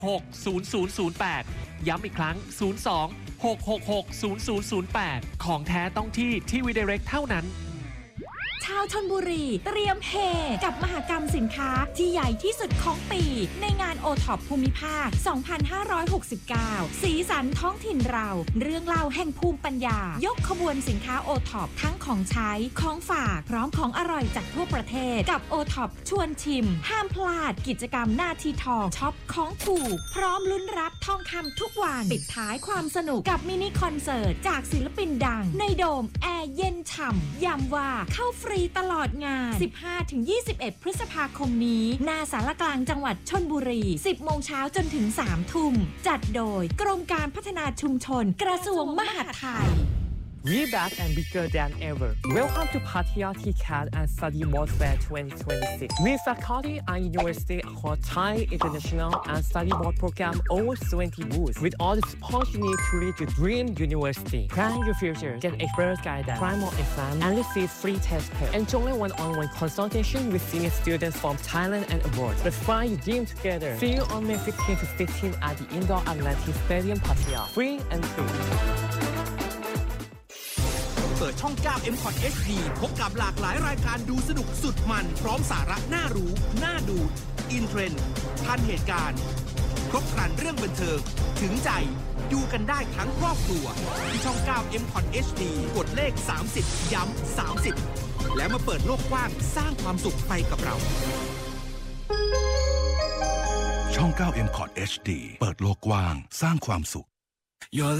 6008ย้ำอีกครั้ง02-666-0008ของแท้ต้องที่ทีวีไดเรกเท่านั้นชาวชลบุรีเตรียมเฮกับมหกรรมสินค้าที่ใหญ่ที่สุดของปีในงานโอท็อปภูมิภาค 2569 สีสันท้องถิ่นเราเรื่องเล่าแห่งภูมิปัญญายกขบวนสินค้าโอท็อปทั้งของใช้ของฝากพร้อมของอร่อยจากทั่วประเทศกับโอท็อปชวนชิมห้ามพลาดกิจกรรมหน้าที่ทองช็อปของถูกพร้อมลุ้นรับทองคำทุกวันปิดท้ายความสนุกกับมินิคอนเสิร์ตจากศิลปินดังในโดมแอร์เย็นฉ่ำย้ำว่าเข้าฟรีตลอดงาน 15-21 พฤษภาคมนี้หน้าศาลกลางจังหวัดชลบุรี 10 โมงเช้าจนถึง 3 ทุ่มจัดโดยกรมการพัฒนาชุมชนกระทรวงมหาดไทย We back and bigger than ever. Welcome to Pattaya TCAD and Study Mode Fair 2026. We faculty and university across Thai International and Study Mode program over 20 booths with all the support you need to reach your dream university. Plan your future, get expert guidance, try more exams, and receive free test prep. Enjoy one-on-one consultation with senior students from Thailand and abroad. Let's fly your dream together. See you on May 15 to 16 at the Indoor Atlantic Stadium, Pattaya. Free and free. เปิดช่อง 9 MCOT HD พบกับหลากหลายรายการดูสนุกสุดมันพร้อมสาระน่ารู้น่าดูอินเทรนด์ทันเหตุการณ์ครบครันเรื่องบันเทิงถึงใจดูกันได้ทั้งครอบครัวที่ช่อง 9 MCOT HD กดเลข30ย้ำ30แล้วมาเปิดโลกกว้างสร้างความสุขไปกับเราช่อง 9 MCOT HD เปิดโลกกว้างสร้างความสุข